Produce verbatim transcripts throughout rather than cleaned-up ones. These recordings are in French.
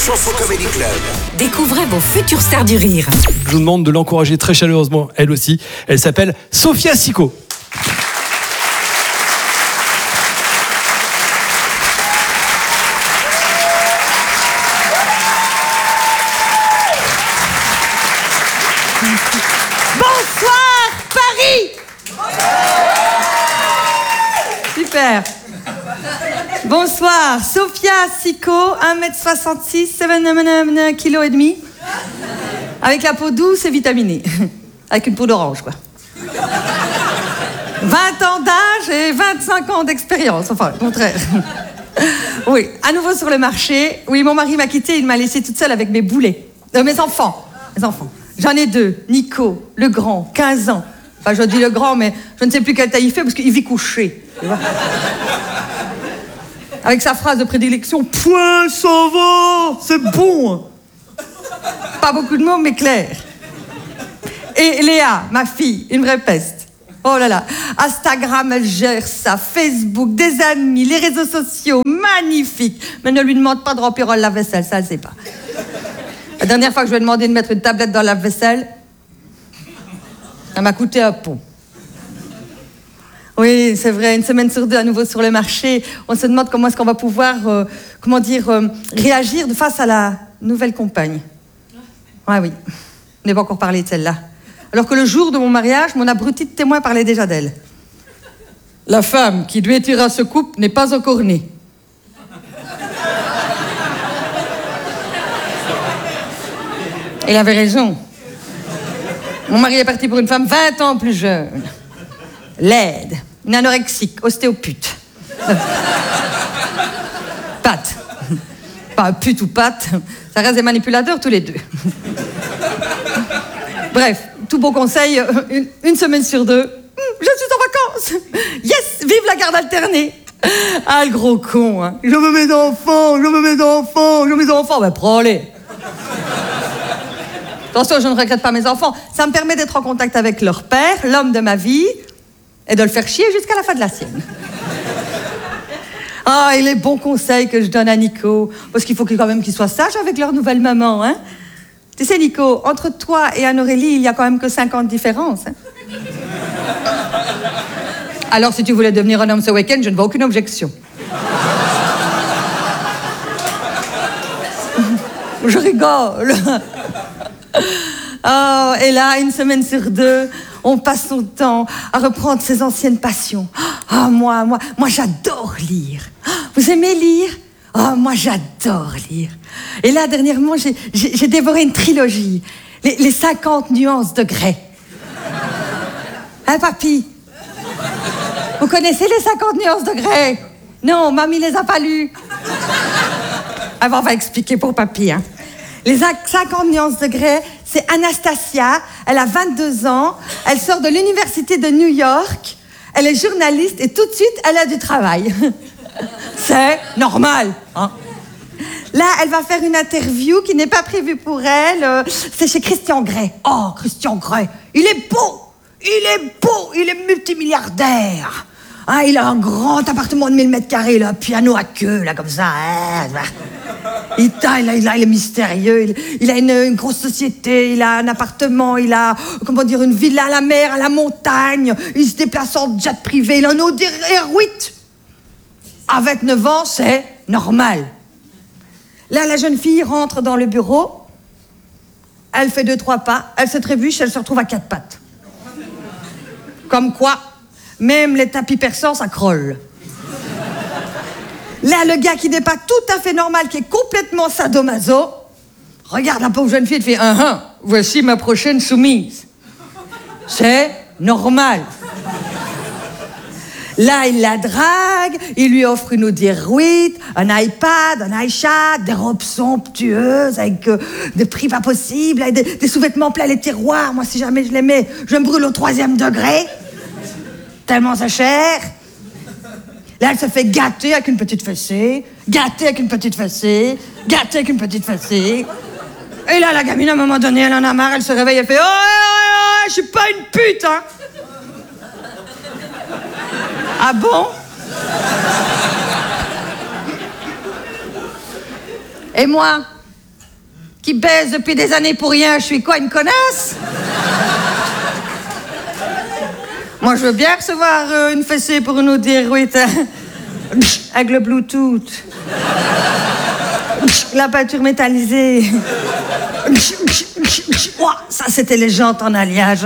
Chanson Comedy Club. Découvrez vos futures stars du rire. Je vous demande de l'encourager très chaleureusement, elle aussi. Elle s'appelle Sophia Sicko. Bonsoir Paris. Super. Bonsoir, Sophia Sicko, un mètre soixante-six, sept kilos et demi, avec la peau douce et vitaminée, avec une peau d'orange, quoi. vingt ans d'âge et vingt-cinq ans d'expérience, enfin, le contraire. Oui, à nouveau sur le marché. Oui, mon mari m'a quittée, il m'a laissée toute seule avec mes boulets. Euh, mes enfants, mes enfants. J'en ai deux, Nico, le grand, quinze ans. Enfin, je dis le grand, mais je ne sais plus quelle taille il fait parce qu'il vit couché. Tu vois. Avec sa phrase de prédilection, « Point, ça va, c'est bon !» Pas beaucoup de mots, mais clair. Et Léa, ma fille, une vraie peste. Oh là là, Instagram, elle gère ça, Facebook, des amis, les réseaux sociaux, magnifique. Mais ne lui demande pas de remplir la vaisselle, ça, elle sait pas. La dernière fois que je lui ai demandé de mettre une tablette dans la vaisselle, ça m'a coûté un pont. Oui, c'est vrai, une semaine sur deux à nouveau sur le marché, on se demande comment est-ce qu'on va pouvoir, euh, comment dire, euh, réagir face à la nouvelle compagne. Ah oui, on n'est pas encore parlé de celle-là. Alors que le jour de mon mariage, mon abruti de témoin parlait déjà d'elle. La femme qui doit tirer à ce couple n'est pas encore née. Il avait raison. Mon mari est parti pour une femme vingt ans plus jeune. Laide, une anorexique, ostéopute. Pâte. Pas pute ou pâte, ça reste des manipulateurs tous les deux. Bref, tout beau conseil, une, une semaine sur deux, je suis en vacances. Yes, vive la garde alternée. Ah, le gros con, hein. Je veux mes enfants, je veux mes enfants, je veux mes enfants. Ben, prends-les. Attention, je ne regrette pas mes enfants. Ça me permet d'être en contact avec leur père, l'homme de ma vie, et de le faire chier jusqu'à la fin de la sienne. Ah, et les bons conseils que je donne à Nico, parce qu'il faut quand même qu'ils soient sages avec leur nouvelle maman, hein. Tu sais, Nico, entre toi et Anne-Aurélie, il y a quand même que cinq ans de différence, hein. Alors, si tu voulais devenir un homme ce week-end, je ne vois aucune objection. Je rigole. Oh, et là, une semaine sur deux, on passe son temps à reprendre ses anciennes passions. Ah, oh, moi, moi, moi, j'adore lire. Vous aimez lire? Oh, moi, j'adore lire. Et là, dernièrement, j'ai, j'ai, j'ai dévoré une trilogie. Les, les cinquante nuances de Grey. Hein, papy? Vous connaissez les cinquante nuances de Grey? Non, mamie les a pas lues. Ah, bon, on va expliquer pour papy, hein. Les cinquante nuances de Grey, c'est Anastasia, elle a vingt-deux ans, elle sort de l'université de New York, elle est journaliste et tout de suite, elle a du travail. C'est normal, hein. Là, elle va faire une interview qui n'est pas prévue pour elle, c'est chez Christian Grey. Oh, Christian Grey, il est beau, il est beau, il est multimilliardaire. Ah, il a un grand appartement de mille mètres carrés, là, un piano à queue, là, comme ça. Hein. Il, a, il, a, il, a, il est mystérieux, il, il a une, une grosse société, il a un appartement, il a, comment dire, une villa à la mer, à la montagne, il se déplace en jet privé, il a un Audi R huit. Avec neuf ans, c'est normal. Là, la jeune fille rentre dans le bureau, elle fait deux, trois pas, elle se trébuche, elle se retrouve à quatre pattes. Comme quoi, même les tapis persans, ça crolle. Là, le gars qui n'est pas tout à fait normal, qui est complètement sadomaso, regarde la pauvre jeune fille et fait « Ah, ah, voici ma prochaine soumise. » C'est normal. Là, il la drague, il lui offre une Audi R huit, un iPad, un iChat, des robes somptueuses avec euh, des prix pas possibles, avec des, des sous-vêtements pleins les tiroirs. Moi, si jamais je les mets, je me brûle au troisième degré. Tellement c'est cher. Là, elle se fait gâter avec une petite fessée, gâter avec une petite fessée, gâter avec une petite fessée. Et là, la gamine, à un moment donné, elle en a marre, elle se réveille, elle fait « Oh, oh, oh, je suis pas une pute, hein !» Ah bon? Et moi, qui baise depuis des années pour rien, je suis quoi, une connasse? Moi, je veux bien recevoir euh, une fessée pour nous dire, oui, avec le Bluetooth. La peinture métallisée. Ouah, ça, c'était les jantes en alliage.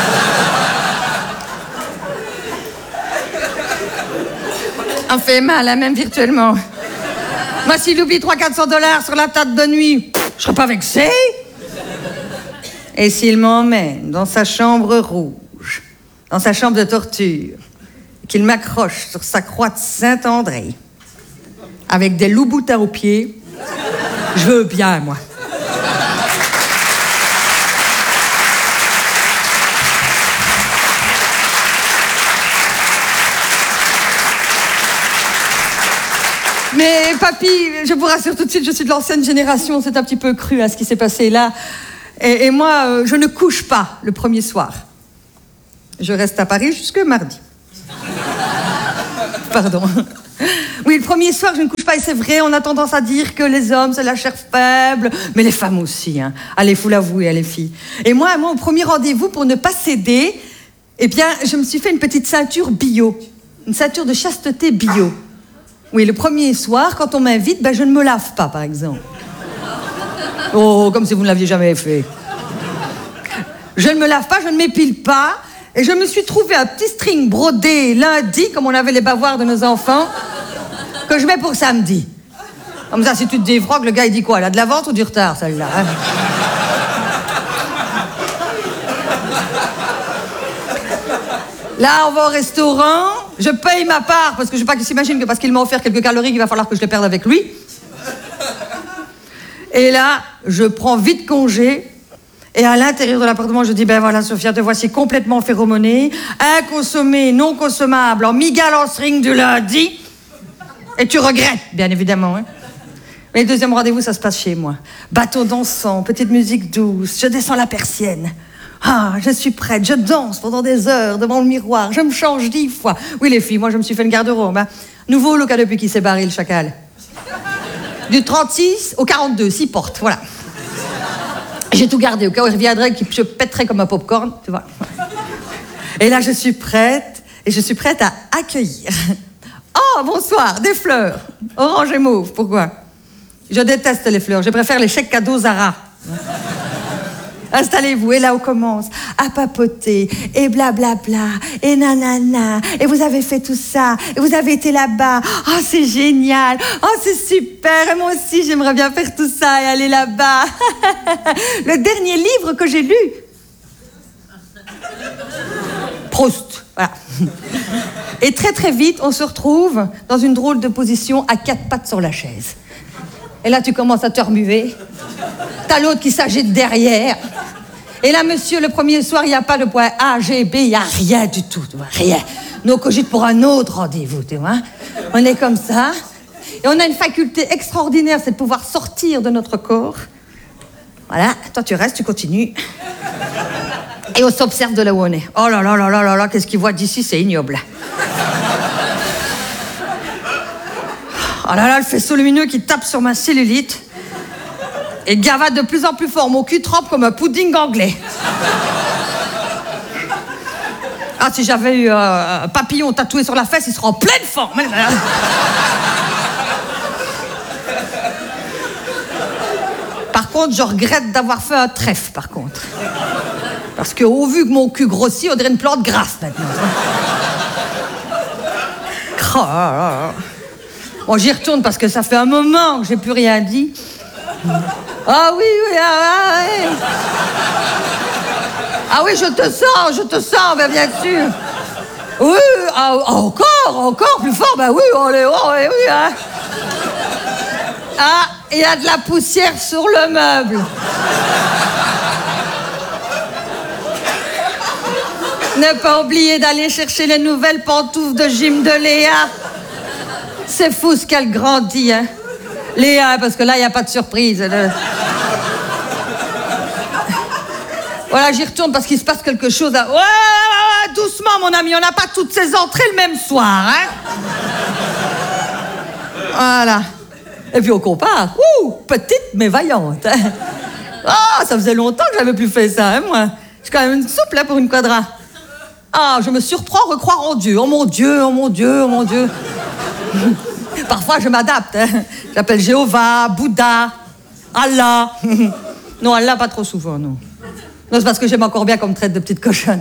On fait mal, hein, même virtuellement. Moi, s'il oublie trois cents à quatre cents dollars sur la table de nuit, je serais pas vexée. Et s'il m'emmène dans sa chambre rouge, dans sa chambre de torture, qu'il m'accroche sur sa croix de Saint-André, avec des loups-boutins aux pieds, je veux bien, moi. Mais papy, je vous rassure tout de suite, je suis de l'ancienne génération, c'est un petit peu cru à ce qui s'est passé là. Et, et moi, euh, je ne couche pas le premier soir. Je reste à Paris jusque mardi. Pardon. Oui, le premier soir, je ne couche pas, et c'est vrai, on a tendance à dire que les hommes, c'est la chair faible, mais les femmes aussi, hein. Allez, faut l'avouer, les filles. Et moi, moi, au premier rendez-vous, pour ne pas céder, eh bien, je me suis fait une petite ceinture bio. Une ceinture de chasteté bio. Oui, le premier soir, quand on m'invite, ben, je ne me lave pas, par exemple. Oh, comme si vous ne l'aviez jamais fait. Je ne me lave pas, je ne m'épile pas, et je me suis trouvé un petit string brodé lundi, comme on avait les bavoirs de nos enfants, que je mets pour samedi. Comme ça, si tu te défroques, le gars, il dit quoi? Elle a de l'avance ou du retard, celle-là, hein? Là, on va au restaurant, je paye ma part, parce que je ne veux pas qu'il s'imagine que parce qu'il m'a offert quelques calories, qu'il va falloir que je les perde avec lui. Et là, je prends vite congé, et à l'intérieur de l'appartement, je dis, ben voilà, Sophia, te voici complètement phéromonée, inconsommée, non consommable, en migale en string du lundi, et tu regrettes, bien évidemment, hein. Mais le deuxième rendez-vous, ça se passe chez moi. Bateau dansant, petite musique douce, je descends la persienne. Ah, je suis prête, je danse pendant des heures devant le miroir, je me change dix fois. Oui, les filles, moi, je me suis fait une garde-robe, hein. Nouveau look depuis qu'il s'est barré, le chacal. Du trente-six au quarante-deux, six portes, voilà. J'ai tout gardé, au cas où il reviendrait, qu'il se pèterait comme un popcorn, tu vois. Et là, je suis prête, et je suis prête à accueillir. Oh, bonsoir, des fleurs, orange et mauve, pourquoi? Je déteste les fleurs, je préfère les chèques cadeaux Zara. Installez-vous, et là on commence à papoter, et blablabla, et nanana, et vous avez fait tout ça, et vous avez été là-bas, oh c'est génial, oh c'est super, et moi aussi j'aimerais bien faire tout ça et aller là-bas. Le dernier livre que j'ai lu, Proust, voilà. Et très très vite, on se retrouve dans une drôle de position à quatre pattes sur la chaise. Et là tu commences à te remuer, t'as l'autre qui s'agite derrière. Et là, monsieur, le premier soir, il n'y a pas de point A, G, B, il n'y a rien du tout, tu vois, rien. Nous, on cogite pour un autre rendez-vous, tu vois. On est comme ça. Et on a une faculté extraordinaire, c'est de pouvoir sortir de notre corps. Voilà, toi, tu restes, tu continues. Et on s'observe de là où on est. Oh là là là là là là, qu'est-ce qu'il voit d'ici, c'est ignoble. Oh là là, le faisceau lumineux qui tape sur ma cellulite. Et gavade de plus en plus fort, mon cul trempe comme un pudding anglais. Ah, si j'avais eu euh, un papillon tatoué sur la fesse, il serait en pleine forme. Par contre, je regrette d'avoir fait un trèfle, par contre. Parce qu'au vu que mon cul grossit, on dirait une plante grasse, maintenant. Bon, j'y retourne parce que ça fait un moment que j'ai plus rien dit. Ah oui, oui, ah, ah, oui. Ah oui, je te sens, je te sens, bien, bien sûr. Oui, ah, encore, encore plus fort, ben oui, on est, oh, oui, oui, hein. Ah, il y a de la poussière sur le meuble. Ne pas oublier d'aller chercher les nouvelles pantoufles de gym de Léa. C'est fou ce qu'elle grandit, hein. Léa, parce que là, il n'y a pas de surprise. Voilà, j'y retourne parce qu'il se passe quelque chose. À... Ouais, ouais, ouais, doucement, mon ami, on n'a pas toutes ces entrées le même soir, hein. Voilà. Et puis on compare. Ouh, petite mais vaillante, hein. Ah, ça faisait longtemps que j'avais plus fait ça, hein, moi. Je suis quand même une souple, là, pour une quadra. Ah, je me surprends à recroire en Dieu. Oh mon Dieu, oh mon Dieu, oh mon Dieu. Parfois, je m'adapte. Hein. J'appelle Jéhovah, Bouddha, Allah. Non, Allah, pas trop souvent, non. Non, c'est parce que j'aime encore bien qu'on me traite de petite cochonne.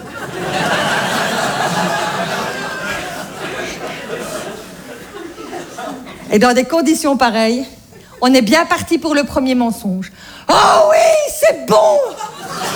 Et dans des conditions pareilles, on est bien parti pour le premier mensonge. Oh oui, c'est bon!